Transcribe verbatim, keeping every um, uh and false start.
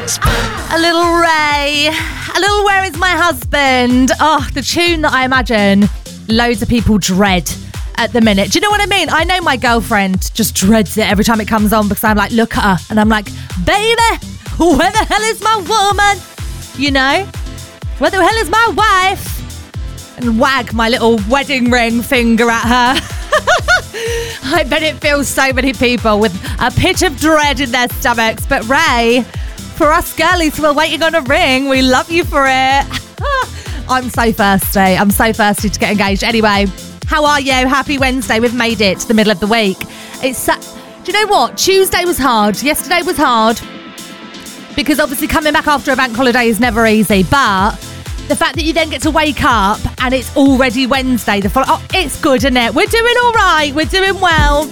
A little Ray. A little Where Is My Husband? Oh, the tune that I imagine loads of people dread at the minute. Do you know what I mean? I know my girlfriend just dreads it every time it comes on because I'm like, look at her. And I'm like, baby, where the hell is my woman? You know? Where the hell is my wife? And wag my little wedding ring finger at her. I bet it feels so many people with a pit of dread in their stomachs. But Ray, for us girlies who are waiting on a ring, we love you for it. I'm so thirsty. I'm so thirsty to get engaged. Anyway, how are you? Happy Wednesday. We've made it to the middle of the week. It's uh, do you know what? Tuesday was hard. Yesterday was hard. Because obviously coming back after a bank holiday is never easy. But the fact that you then get to wake up and it's already Wednesday, the follow- oh, it's good, isn't it? We're doing all right. We're doing well.